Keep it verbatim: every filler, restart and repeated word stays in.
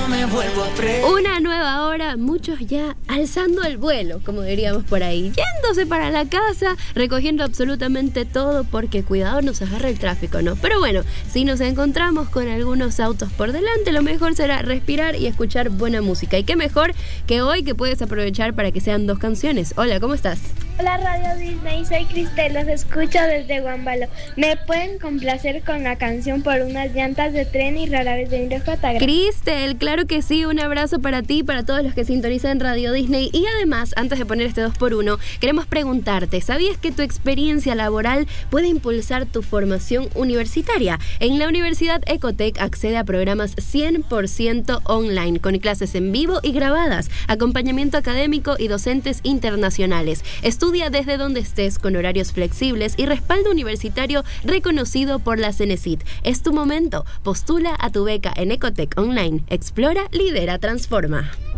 me vuelvo a pre. Una nueva hora, muchos ya alzando el vuelo, como diríamos por ahí, yéndose para la casa, recogiendo absolutamente todo porque cuidado nos agarra el tráfico, ¿no? Pero bueno, si nos encontramos con algunos autos por delante, lo mejor será respirar y escuchar buena música. Y qué mejor que hoy que puedes aprovechar para que sean dos canciones. Hola, ¿cómo estás? Hola Radio Disney, soy Cristel, los escucho desde Guambalo. ¿Me pueden complacer con la canción Por unas llantas de tren y Rara vez de Indre J? Cristel, claro que sí, un abrazo para ti y para todos los que sintonizan Radio Disney. Y además, antes de poner este dos por uno, queremos preguntarte, ¿sabías que tu experiencia laboral puede impulsar tu formación universitaria? En la Universidad Ecotec accede a programas cien por ciento online, con clases en vivo y grabadas, acompañamiento académico y docentes internacionales. Estudia desde donde estés con horarios flexibles y respaldo universitario reconocido por la Cenecit. Es tu momento. Postula a tu beca en Ecotec Online. Explora, lidera, transforma.